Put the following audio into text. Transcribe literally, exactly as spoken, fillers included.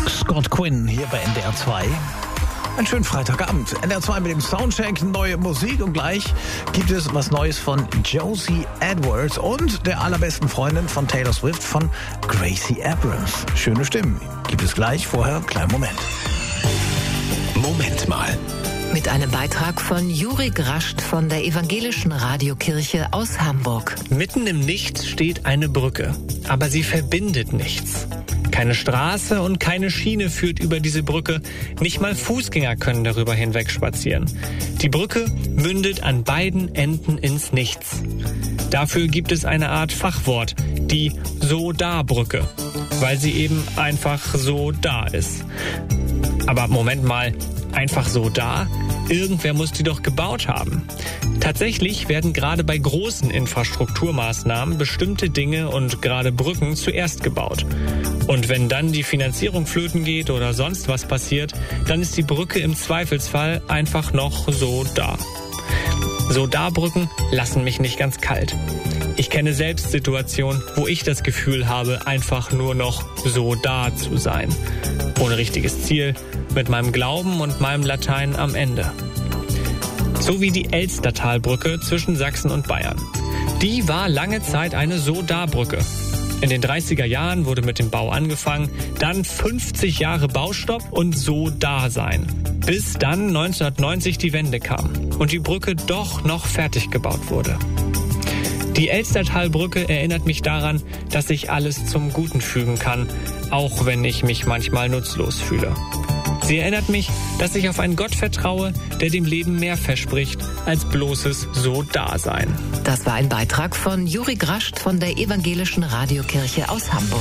Scott Quinn hier bei N D R zwei. Einen schönen Freitagabend. N D R zwei mit dem Soundcheck, neue Musik und gleich gibt es was Neues von Josie Edwards und der allerbesten Freundin von Taylor Swift, von Gracie Abrams. Schöne Stimmen. Gibt es gleich, vorher kleinen Moment. Moment mal. Mit einem Beitrag von Juri Grascht von der Evangelischen Radiokirche aus Hamburg. Mitten im Nichts steht eine Brücke, aber sie verbindet nichts. Keine Straße und keine Schiene führt über diese Brücke. Nicht mal Fußgänger können darüber hinweg spazieren. Die Brücke mündet an beiden Enden ins Nichts. Dafür gibt es eine Art Fachwort, die So-Da-Brücke, weil sie eben einfach so da ist. Aber Moment mal, einfach so da? Irgendwer muss die doch gebaut haben. Tatsächlich werden gerade bei großen Infrastrukturmaßnahmen bestimmte Dinge und gerade Brücken zuerst gebaut. Und wenn dann die Finanzierung flöten geht oder sonst was passiert, dann ist die Brücke im Zweifelsfall einfach noch so da. So-Da-Brücken lassen mich nicht ganz kalt. Ich kenne selbst Situationen, wo ich das Gefühl habe, einfach nur noch so da zu sein. Ohne richtiges Ziel, mit meinem Glauben und meinem Latein am Ende. So wie die Elstertalbrücke zwischen Sachsen und Bayern. Die war lange Zeit eine So-Da-Brücke. In den dreißiger Jahren wurde mit dem Bau angefangen, dann fünfzig Jahre Baustopp und So-Da-Sein. Bis dann neunzehnhundertneunzig die Wende kam und die Brücke doch noch fertig gebaut wurde. Die Elstertalbrücke erinnert mich daran, dass ich alles zum Guten fügen kann, auch wenn ich mich manchmal nutzlos fühle. Sie erinnert mich, dass ich auf einen Gott vertraue, der dem Leben mehr verspricht als bloßes So-Da-Sein. Das war ein Beitrag von Juri Grascht von der Evangelischen Radiokirche aus Hamburg.